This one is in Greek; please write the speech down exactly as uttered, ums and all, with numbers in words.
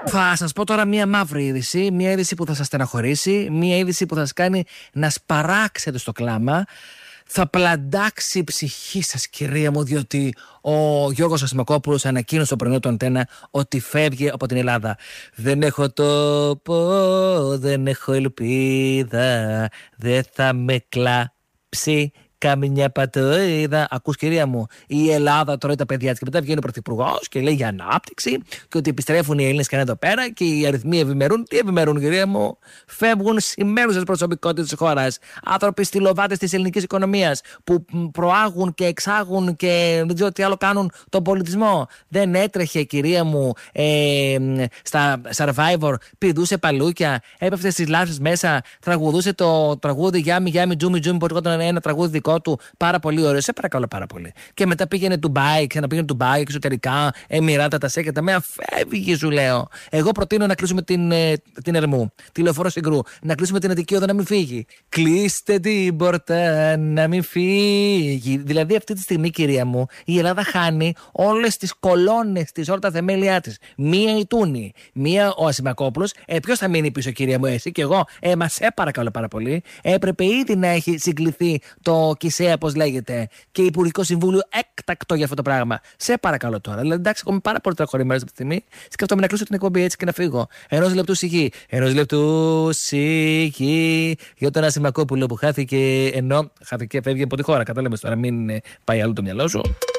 Θα σας πω τώρα μία μαύρη είδηση, μία είδηση που θα σας στεναχωρήσει, μία είδηση που θα σας κάνει να σπαράξετε στο κλάμα. Θα πλαντάξει η ψυχή σας, κυρία μου, διότι ο Γιώργος Ασημακόπουλος ανακοίνωσε στο πρωινό του Αντένα ότι φεύγει από την Ελλάδα. Δεν έχω τόπο, δεν έχω ελπίδα, δεν θα με κλάψει καμιά πατρίδα. Ακούς, κυρία μου, η Ελλάδα τρώει τα παιδιά της και μετά βγαίνει ο πρωθυπουργός και λέει για ανάπτυξη και ότι επιστρέφουν οι Έλληνες και είναι εδώ πέρα και οι αριθμοί ευημερούν. Τι ευημερούν, κυρία μου? Φεύγουν σημαίνουσες προσωπικότητες της χώρας. Άνθρωποι στυλοβάτες της ελληνικής οικονομίας που προάγουν και εξάγουν και δεν ξέρω τι άλλο κάνουν τον πολιτισμό. Δεν έτρεχε, κυρία μου, ε, στα Survivor, πηδούσε παλούκια, έπεφτε στις λάψεις μέσα, τραγουδούσε το τραγούδι Γιάμι, Γιάμι, Τζούμι, Τζούμι, που έρχονταν ένα τραγούδι δικό του, πάρα πολύ ωραίο. Σε παρακαλώ πάρα πολύ. Και μετά πήγαινε Ντουμπάι, ξαναπήγαινε Ντουμπάι, εξωτερικά, Εμιράτα, τα Σέκετα. Με αφεύγει, σου λέω. Εγώ προτείνω να κλείσουμε την, την Ερμού, τη Λεωφόρο Συγκρού, να κλείσουμε την Αττική Όδο να μην φύγει. Κλείστε την πόρτα να μην φύγει. Δηλαδή, αυτή τη στιγμή, κυρία μου, η Ελλάδα χάνει όλες τις κολόνες της, όλα τα θεμέλια της. Μία η Τούνη, μία ο Ασημακόπουλος. Ε, ποιος θα μείνει πίσω, κυρία μου, εσύ και εγώ? Ε, μα σε παρακαλώ πάρα πολύ. Έπρεπε ήδη να έχει συγκληθεί το ΚΙΣΕΑ, πώς λέγεται, και Υπουργικό Συμβούλιο έκτακτο για αυτό το πράγμα. Σε παρακαλώ τώρα. Δηλαδή, εντάξει, έχω πάρα πολύ τραχωρημένος αυτή τη στιγμή. Σκέφτομαι να κλείσω την εκπομπή έτσι και να φύγω. Ενός λεπτού σιγή. Ενός λεπτού σιγή για τον Ασημακόπουλο που χάθηκε, ενώ χάθηκε, φεύγει από τη χώρα. Κατάλαβες τώρα, μην πάει αλλού το μυαλό σου.